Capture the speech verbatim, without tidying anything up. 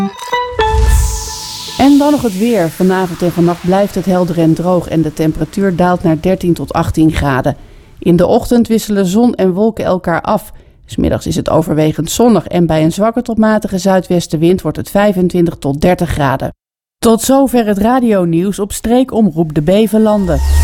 En dan nog het weer. Vanavond en vannacht blijft het helder en droog en de temperatuur daalt naar dertien tot achttien graden. In de ochtend wisselen zon en wolken elkaar af. 's Middags is het overwegend zonnig en bij een zwakke tot matige zuidwestenwind wordt het vijfentwintig tot dertig graden. Tot zover het radionieuws op streekomroep de Bevelanden.